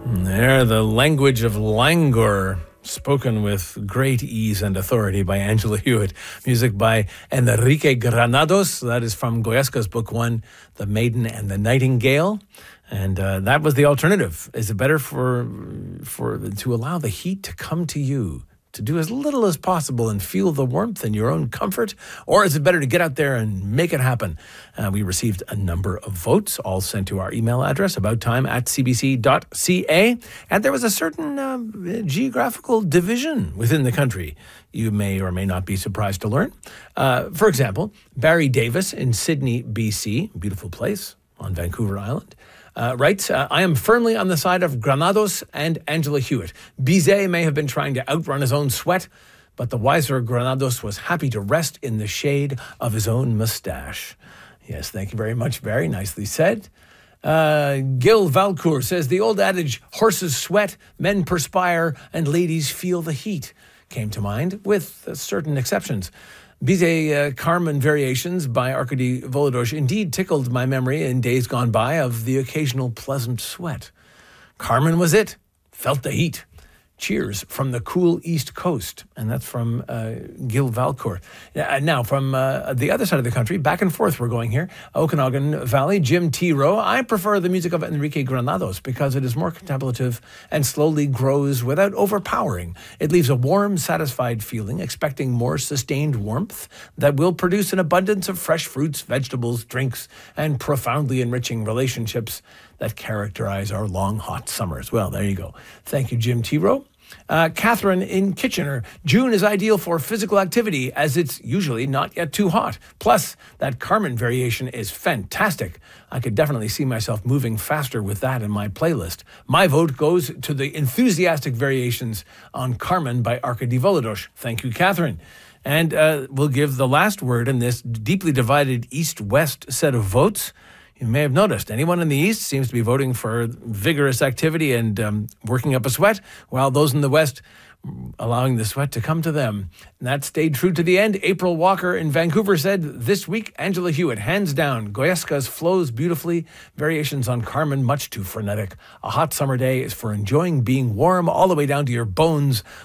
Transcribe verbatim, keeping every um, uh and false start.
There, the language of languor, spoken with great ease and authority by Angela Hewitt. Music by Enrique Granados. That is from Goyesca's book one, The Maiden and the Nightingale. And uh, that was the alternative. Is it better for for to allow the heat to come to you, to do as little as possible and feel the warmth in your own comfort? Or is it better to get out there and make it happen? Uh, we received a number of votes, all sent to our email address, abouttime at c b c dot c a. And there was a certain uh, geographical division within the country. You may or may not be surprised to learn. Uh, for example, Barry Davis in Sydney, B C, beautiful place on Vancouver Island, Uh, writes, uh, I am firmly on the side of Granados and Angela Hewitt. Bizet may have been trying to outrun his own sweat, but the wiser Granados was happy to rest in the shade of his own mustache. Yes, thank you very much, Barry. Nicely said. Uh, Gil Valcourt says, the old adage, horses sweat, men perspire, and ladies feel the heat, came to mind, with uh, certain exceptions. Bizet uh, Carmen variations by Arkady Volodosh indeed tickled my memory in days gone by of the occasional pleasant sweat. Carmen was it. Felt the heat. Cheers from the cool East Coast. And that's from uh, Gil Valcourt. Uh, now, from uh, the other side of the country, back and forth we're going here, Okanagan Valley, Jim T. Rowe. I prefer the music of Enrique Granados because it is more contemplative and slowly grows without overpowering. It leaves a warm, satisfied feeling, expecting more sustained warmth that will produce an abundance of fresh fruits, vegetables, drinks, and profoundly enriching relationships that characterize our long, hot summers. Well, there you go. Thank you, Jim T. Rowe. Uh, Catherine in Kitchener. June is ideal for physical activity as it's usually not yet too hot. Plus, that Carmen variation is fantastic. I could definitely see myself moving faster with that in my playlist. My vote goes to the enthusiastic variations on Carmen by Arkady Volodosh. Thank you, Catherine. And uh, we'll give the last word in this deeply divided East-West set of votes. You may have noticed anyone in the East seems to be voting for vigorous activity and um, working up a sweat, while those in the West allowing the sweat to come to them. And that stayed true to the end. April Walker in Vancouver said, this week, Angela Hewitt, hands down. Goyesca's flows beautifully. Variations on Carmen, much too frenetic. A hot summer day is for enjoying being warm all the way down to your bones